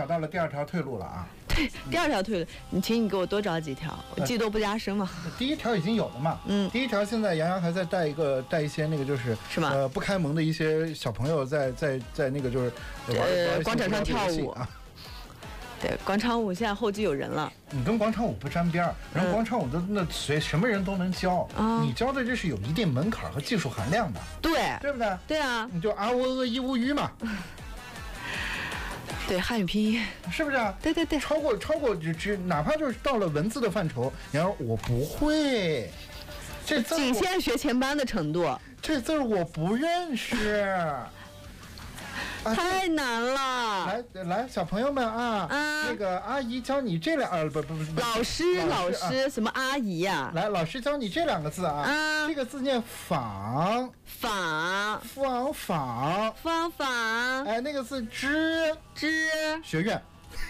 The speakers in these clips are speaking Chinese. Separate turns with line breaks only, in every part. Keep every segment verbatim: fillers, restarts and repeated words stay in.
到了第二条退路了啊。
对，第二条退路，你请你给我多找几条，我技多不加深嘛。
第一条已经有了嘛，
嗯，
第一条现在杨洋还在带一个带一些那个就是
是吗？
呃不开蒙的一些小朋友在在在那个就是
呃广场上跳舞
啊。
对，广场舞现在后继有人了。
你跟广场舞不沾边儿，然后广场舞的那随什么人都能教，
嗯、
你教的这是有一定门槛和技术含量的，
对，
对不对？
对啊，
你就啊喔呃一乌鱼嘛。
对，汉语拼音
是不是啊？
对对对，
超过超过只只哪怕就是到了文字的范畴，你要说我不会，这字
仅限学前班的程度，
这字我不认识。
啊、太难了！
来来，小朋友们啊，啊那个阿姨教你这两呃不不不，
老师老师、啊、什么阿姨呀、啊？
来，老师教你这两个字啊，啊这个字念仿，
仿
仿仿
仿仿，
哎，那个字知
知
学院。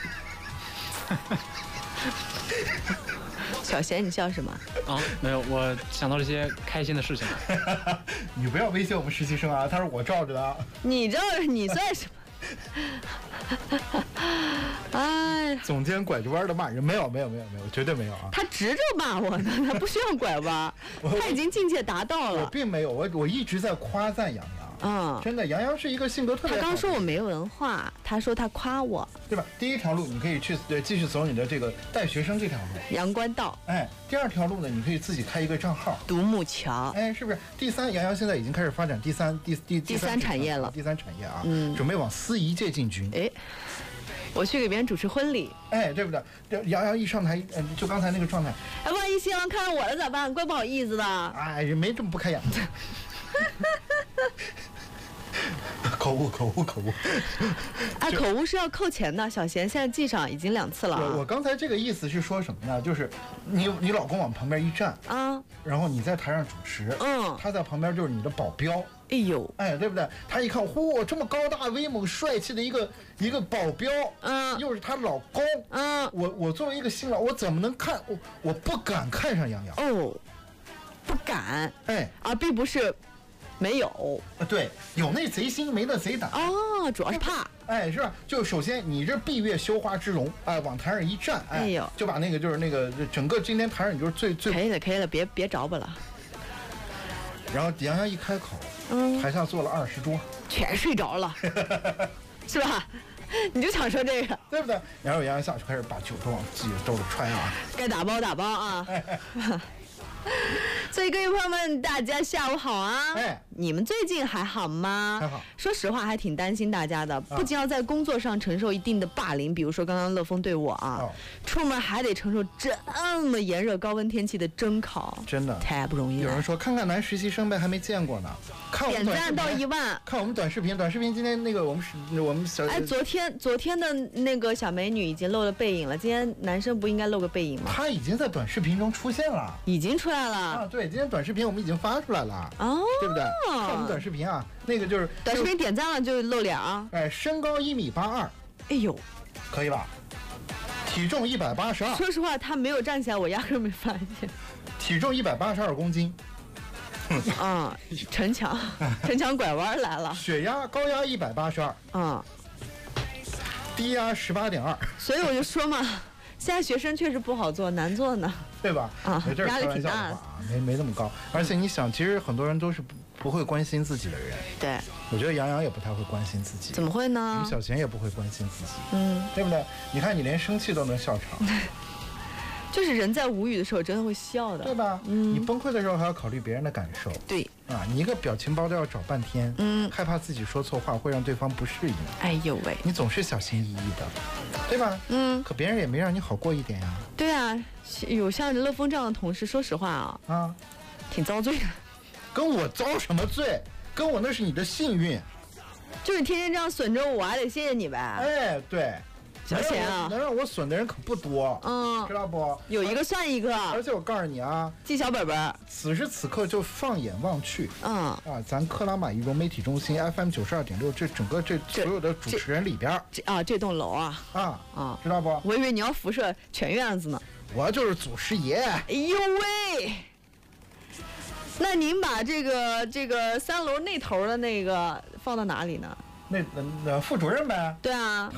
小贤，你笑什么？
啊，没有，我想到了一些开心的事情。
你不要威胁我们实习生啊！他说我罩着的。
你罩着，你算什么？哎，
总监拐着弯的骂人，没有，没有，没有，没有，绝对没有啊！
他直着骂我呢，他不需要拐弯，他已经境界达到了。
我并没有，我我一直在夸赞杨洋。
嗯，
真的，杨洋是一个性格特别好。
他刚说我没文化，他说他夸我，
对吧？第一条路你可以去对继续走你的这个带学生这条路，
阳关道。
哎，第二条路呢，你可以自己开一个账号，
独木桥。
哎，是不是？第三，杨洋现在已经开始发展第三第第
第三产业了，
第三产业啊，
嗯，
准备往司仪界进军。
哎，我去给别人主持婚礼，
哎，对不对？杨洋一上台，嗯，就刚才那个状态，
哎，万一新郎看到我了咋办？怪不好意思的。
哎，人没这么不开眼的。口误，口误，口误！
哎，口误是要扣钱的。小贤现在记上已经两次了、啊。
我我刚才这个意思是说什么呢？就是你你老公往旁边一站
啊，
然后你在台上主持，
嗯，
他在旁边就是你的保镖。
哎呦，
哎，对不对？他一看，嚯，这么高大威猛、帅气的一个一个保镖，
嗯，
又是她老公，
嗯，
我我作为一个新郎，我怎么能看？我我不敢看上杨洋。
哦，不敢。
哎，
啊，并不是。没有，
对，有那贼心，没那贼胆。
哦，主要是怕。
哎，是吧？就首先你这闭月羞花之容，哎，往台上一站，哎，哎呦，就把那个就是那个整个今天台上你就是最最
可以了，可以了，别别着吧了。
然后杨洋一开口，嗯，台下坐了二十桌，
全睡着了，是吧？你就想说这个，
对不对？然后杨洋下去开始把酒都往自己的兜里揣啊，
该打包打包啊。所以各位朋友们，大家下午好啊！
哎，
你们最近还好吗？
还好。
说实话，还挺担心大家的，不仅要在工作上承受一定的霸凌，比如说刚刚乐风对我啊，哦、出门还得承受这么炎热高温天气的蒸烤，
真的
太不容易了。
有人说，看看男实习生呗，还没见过呢。看我们
点赞到一万，
看我们短视频，短视频今天那个我们是我们小
哎，昨天昨天的那个小美女已经露了背影了，今天男生不应该露个背影吗？
他已经在短视频中出现了，
已经出来了
啊！对，今天短视频我们已经发出来了，
哦，
对不对？看我们短视频啊，那个就是
短视频点赞了就露脸啊！
哎，身高一米八二，
哎呦，
可以吧？体重一百八十二。
说实话，他没有站起来，我压根没发现。
体重一百八十二公斤。
嗯，城墙，城墙拐弯来了。
血压高压一百八十二，
嗯，
低压十八点二。
所以我就说嘛，现在学生确实不好做，难做呢。
对吧？
啊，
这
压力挺大的
啊，没没那么高。而且你想，其实很多人都是不不会关心自己的人。
对，
我觉得杨洋也不太会关心自己。
怎么会呢？
小贤也不会关心自己，
嗯，
对不对？你看，你连生气都能笑场。
就是人在无语的时候真的会笑的，
对吧？嗯，你崩溃的时候还要考虑别人的感受。
对
啊，你一个表情包都要找半天，
嗯，
害怕自己说错话会让对方不适应。
哎呦喂，
你总是小心翼翼的，对吧？
嗯，
可别人也没让你好过一点呀。
对啊，有像乐风这样的同事，说实话啊，
啊，
挺遭罪的。
跟我遭什么罪？跟我那是你的幸运。
就是你天天这样损着我，我还得谢谢你呗。
哎，对。
小钱啊，
能让我损的人可不多，
嗯，
知道不？
有一个算一个。
而且我告诉你啊，
记小本本。
此时此刻就放眼望去，
嗯
啊，咱克拉玛依融媒体中心 F M 九十二点六，这整个这所有的主持人里边，
这啊这栋楼啊
啊
啊，
知道不？
我以为你要辐射全院子呢。
我就是祖师爷。
哎呦喂！那您把这个这个三楼那头的那个放到哪里呢？
那那副主任呗。
对啊，